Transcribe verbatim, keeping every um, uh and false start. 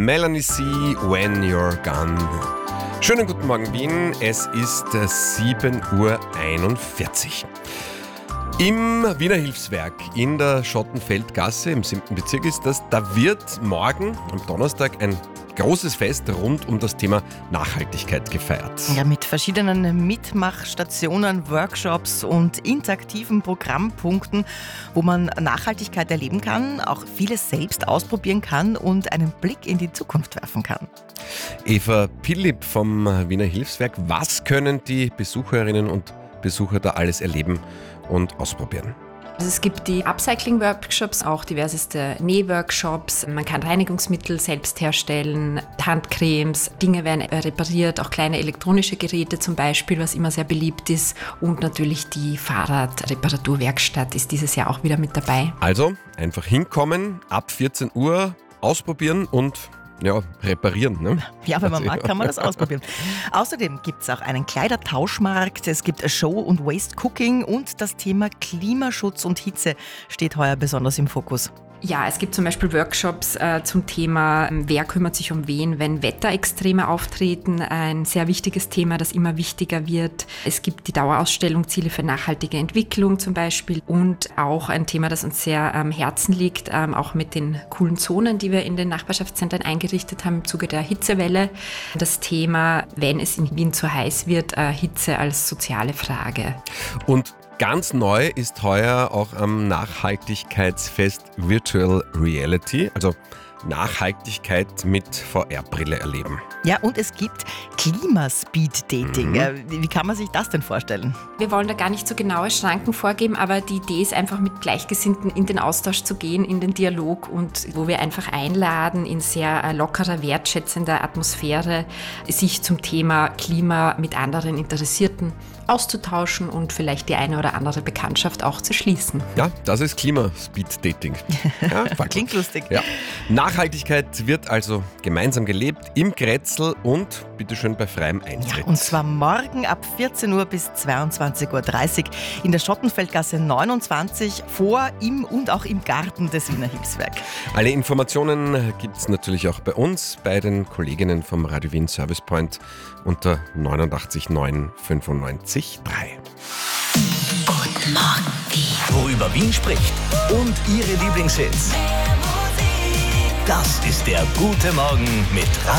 Melanie C. When You're Gone. Schönen guten Morgen Wien, es ist sieben Uhr einundvierzig. Im Wiener Hilfswerk in der Schottenfeldgasse im siebten Bezirk ist das, da wird morgen am Donnerstag ein großes Fest rund um das Thema Nachhaltigkeit gefeiert. Ja, mit verschiedenen Mitmachstationen, Workshops und interaktiven Programmpunkten, wo man Nachhaltigkeit erleben kann, auch vieles selbst ausprobieren kann und einen Blick in die Zukunft werfen kann. Eva Pillip vom Wiener Hilfswerk, was können die Besucherinnen und Besucher da alles erleben und ausprobieren? Es gibt die Upcycling-Workshops, auch diverseste Nähworkshops. Man kann Reinigungsmittel selbst herstellen, Handcremes, Dinge werden repariert, auch kleine elektronische Geräte zum Beispiel, was immer sehr beliebt ist. Und natürlich die Fahrradreparaturwerkstatt ist dieses Jahr auch wieder mit dabei. Also einfach hinkommen, ab vierzehn Uhr ausprobieren und ja, reparieren. Ne? Ja, wenn man mag, kann man das ausprobieren. Außerdem gibt es auch einen Kleidertauschmarkt, es gibt Show und Waste Cooking und das Thema Klimaschutz und Hitze steht heuer besonders im Fokus. Ja, es gibt zum Beispiel Workshops äh, zum Thema, wer kümmert sich um wen, wenn Wetterextreme auftreten. Ein sehr wichtiges Thema, das immer wichtiger wird. Es gibt die Dauerausstellung Ziele für nachhaltige Entwicklung zum Beispiel und auch ein Thema, das uns sehr am Herzen liegt, ähm, auch mit den coolen Zonen, die wir in den Nachbarschaftszentren eingerichtet haben im Zuge der Hitzewelle. Das Thema, wenn es in Wien zu heiß wird, äh, Hitze als soziale Frage. Und ganz neu ist heuer auch am Nachhaltigkeitsfest Virtual Reality, also Nachhaltigkeit mit V R-Brille erleben. Ja, und es gibt Klimaspeed-Dating. Mhm. Wie kann man sich das denn vorstellen? Wir wollen da gar nicht so genaue Schranken vorgeben, aber die Idee ist einfach mit Gleichgesinnten in den Austausch zu gehen, in den Dialog und wo wir einfach einladen, in sehr lockerer, wertschätzender Atmosphäre sich zum Thema Klima mit anderen Interessierten auszutauschen und vielleicht die eine oder andere Bekanntschaft auch zu schließen. Ja, das ist Klimaspeed-Dating. Ja, klingt lustig. Ja. Nachhaltigkeit wird also gemeinsam gelebt im Grätzl und bitteschön bei freiem Eintritt. Ja, und zwar morgen ab vierzehn Uhr bis zweiundzwanzig Uhr dreißig in der Schottenfeldgasse neunundzwanzig vor, im und auch im Garten des Wiener Hilfswerk. Alle Informationen gibt es natürlich auch bei uns, bei den Kolleginnen vom Radio Wien Service Point unter neunundachtzig neun fünfundneunzig drei. Guten Morgen, Wien. Worüber Wien spricht und ihre Lieblingshits. Das ist der Gute Morgen mit Radio